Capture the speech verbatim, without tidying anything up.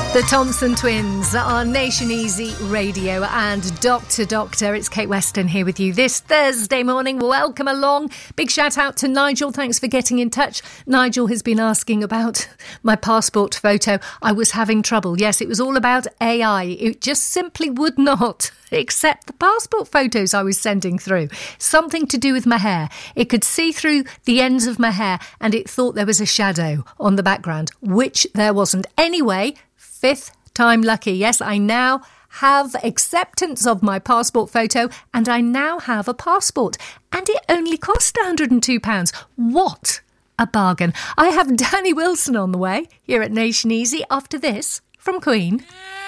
The Thompson Twins on Nation Easy Radio and Doctor Doctor. It's Kate Weston here with you this Thursday morning. Welcome along. Big shout out to Nigel. Thanks for getting in touch. Nigel has been asking about my passport photo. I was having trouble. Yes, it was all about A I. It just simply would not accept the passport photos I was sending through. Something to do with my hair. It could see through the ends of my hair and it thought there was a shadow on the background, which there wasn't. Anyway, fifth time lucky. Yes, I now have acceptance of my passport photo and I now have a passport. And it only cost one hundred and two pounds. What a bargain. I have Danny Wilson on the way here at Nation Easy after this from Queen.